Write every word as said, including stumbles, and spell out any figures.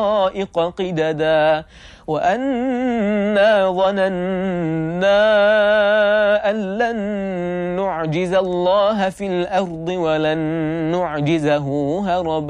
قددا وأنا ظننا أن لن نعجز الله في الأرض ولن نعجزه هربا